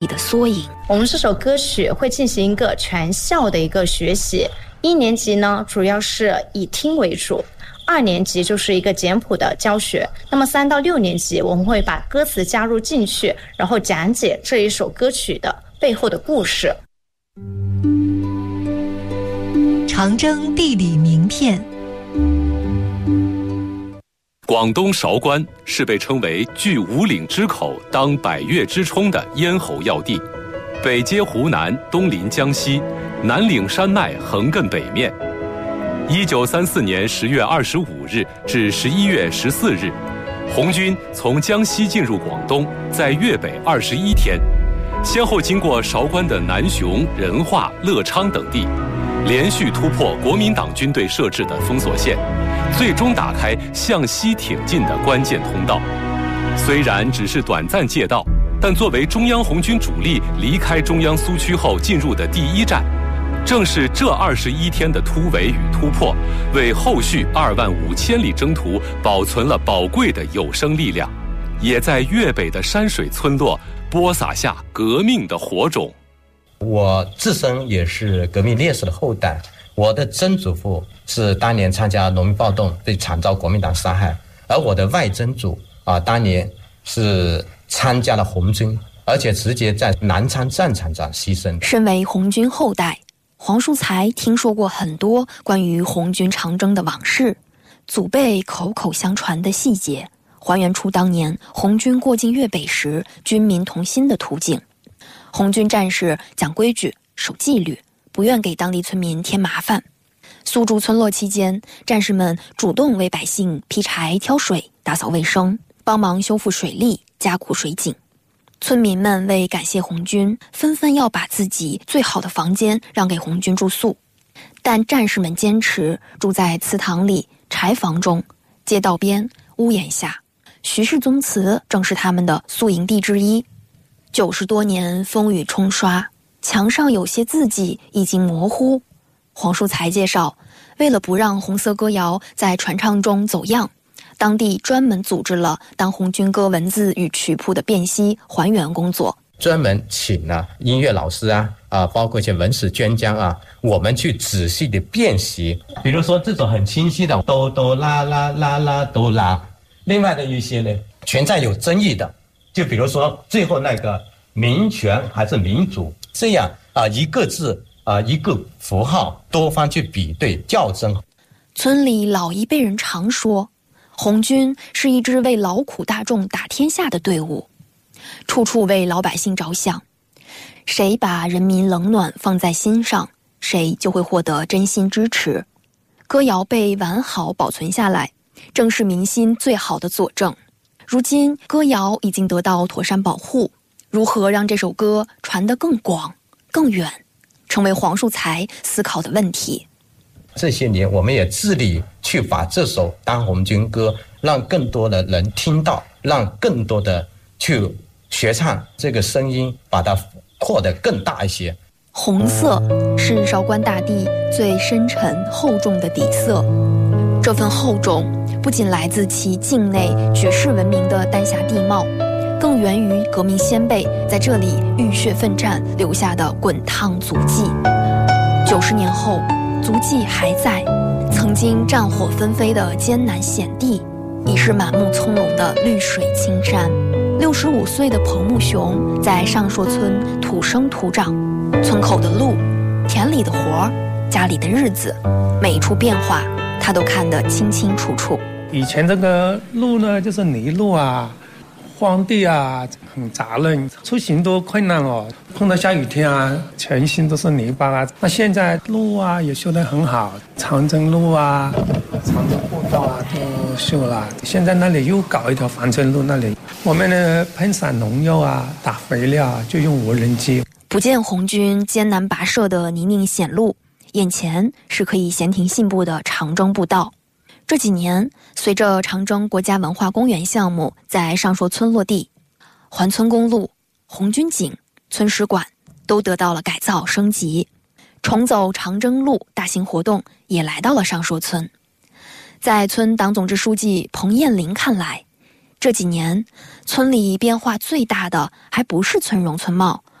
的缩影。 我们这首歌曲会进行一个全校的一个学习，1年级呢主要是以听为主，2年级就是一个简谱的教学，那么3到6年级我们会把歌词加入进去，然后讲解这一首歌曲的背后的故事。 长征地理名片。 广东韶关是被称为据五岭之口当百越之冲的咽喉要地，北接湖南，东临江西，南岭山脉横亘北面。1934年10月25日至11月14日，红军从江西进入广东，在粤北21天，先后经过韶关的南雄、仁化、乐昌等地，连续突破国民党军队设置的封锁线，最终打开向西挺进的关键通道。虽然只是短暂借道，但作为中央红军主力离开中央苏区后进入的第一站，正是这21天的突围与突破，为后续25000里征途保存了宝贵的有生力量，也在粤北的山水村落播撒下革命的火种。 我自身也是革命烈士的后代，我的曾祖父是当年参加农民暴动被惨遭国民党杀害，而我的外曾祖当年是参加了红军，而且直接在南昌战场上牺牲。 身为红军后代，黄树才听说过很多关于红军长征的往事，祖辈口口相传的细节，还原出当年红军过境粤北时军民同心的图景。红军战士讲规矩、守纪律，不愿给当地村民添麻烦。苏筑村落期间，战士们主动为百姓劈柴、挑水、打扫卫生，帮忙修复水利、加固水井。村民们为感谢红军，纷纷要把自己最好的房间让给红军住宿，但战士们坚持住在祠堂里、柴房中、街道边、屋檐下。徐氏宗祠正是他们的宿营地之一。90多年风雨冲刷，墙上有些字迹已经模糊。黄树才介绍，为了不让红色歌谣在传唱中走样，当地专门组织了当红军歌文字与曲谱的辨析还原工作， 专门请了音乐老师包括一些文史专家我们去仔细的辨析。比如说这种很清晰的哆哆啦啦啦啦哆啦，另外的一些呢存在有争议的，就比如说最后那个民权还是民主，这样一个字一个符号多方去比对校正。 村里老一辈人常说，红军是一支为劳苦大众打天下的队伍，处处为老百姓着想，谁把人民冷暖放在心上，谁就会获得真心支持。歌谣被完好保存下来，正是民心最好的佐证。如今歌谣已经得到妥善保护，如何让这首歌传得更广更远，成为黄树才思考的问题。 这些年我们也致力去把这首当红军歌让更多的人听到，让更多的去学唱，这个声音把它扩得更大一些。 红色是韶关大地最深沉厚重的底色，这份厚重不仅来自其境内举世闻名的丹霞地貌，更源于革命先辈在这里浴血奋战留下的滚烫足迹。90年后，足迹还在，曾经战火纷飞的艰难险地，已是满目葱茏的绿水青山。65岁的彭木雄在上朔村土生土长，村口的路、田里的活、家里的日子，每一处变化他都看得清清楚楚。 以前这个路呢，就是泥路荒地很杂乱，出行都困难碰到下雨天全身都是泥巴那现在路也修得很好，长征路长征步道都修了。现在那里又搞一条防尘路，那里我们呢喷洒农药打肥料就用无人机。 不见红军艰难跋涉的泥泞险路，眼前是可以闲庭信步的长征步道。这几年，随着长征国家文化公园项目在上朔村落地，环村公路、红军井、村史馆都得到了改造升级，重走长征路大型活动也来到了上朔村。在村党总支书记彭艳玲看来，这几年村里变化最大的还不是村容村貌，